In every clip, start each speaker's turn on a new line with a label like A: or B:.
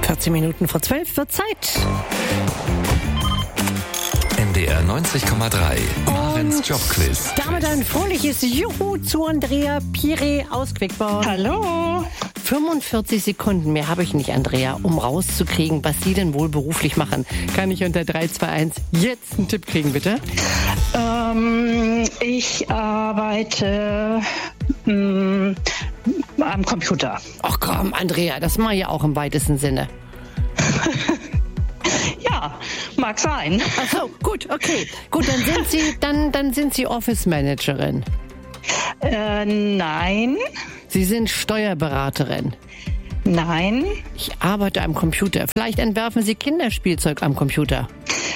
A: 14 Minuten vor 12 wird Zeit.
B: NDR 90,3 Marens Jobquiz.
A: Damit ein fröhliches Juhu zu Andrea Pire aus Quickborn.
C: Hallo.
A: 45 Sekunden mehr habe ich nicht, Andrea, um rauszukriegen, was Sie denn wohl beruflich machen. Kann ich unter 3, 2, 1 jetzt einen Tipp kriegen, bitte?
C: Ich arbeite am Computer.
A: Ach komm, Andrea, das mache ich ja auch im weitesten Sinne.
C: Ja, mag sein.
A: Ach so, gut, okay. Gut, dann sind Sie Office Managerin.
C: Nein.
A: Sie sind Steuerberaterin.
C: Nein.
A: Ich arbeite am Computer. Vielleicht entwerfen Sie Kinderspielzeug am Computer.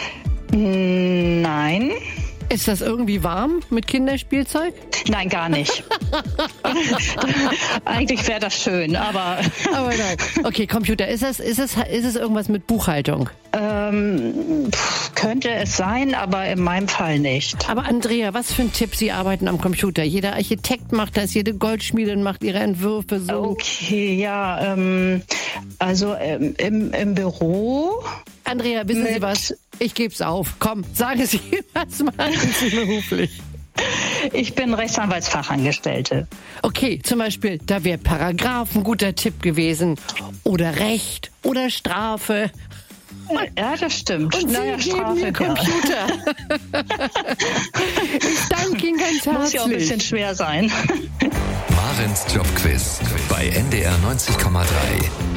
C: Nein.
A: Ist das irgendwie warm mit Kinderspielzeug?
C: Nein, gar nicht. Eigentlich wäre das schön, aber
A: nein. Okay, Computer. Ist es irgendwas mit Buchhaltung?
C: könnte es sein, aber in meinem Fall nicht.
A: Aber Andrea, was für ein Tipp? Sie arbeiten am Computer. Jeder Architekt macht das, jede Goldschmiedin macht ihre Entwürfe so.
C: Okay, ja, also im Büro.
A: Andrea, wissen Sie was? Ich geb's auf. Komm, sagen Sie, was machen Sie beruflich?
C: Ich bin Rechtsanwaltsfachangestellte.
A: Okay, zum Beispiel, da wäre Paragraph ein guter Tipp gewesen. Oder Recht oder Strafe.
C: Ja, das stimmt.
A: Und Sie geben mir Computer. Ich danke Ihnen ganz herzlich.
C: Muss ja auch ein bisschen schwer sein.
B: Marens Jobquiz bei NDR 90,3.